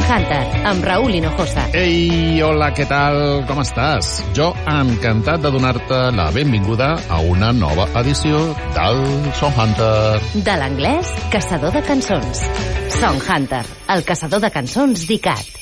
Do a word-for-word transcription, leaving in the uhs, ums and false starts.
Hunter, amb Raúl Hinojosa. Ei, hola, què tal? Com estàs? Jo encantat de donar-te la benvinguda a una nova edició del Song Hunter. De l'anglès, caçador de cançons. Song Hunter, el caçador de cançons d'I C A T.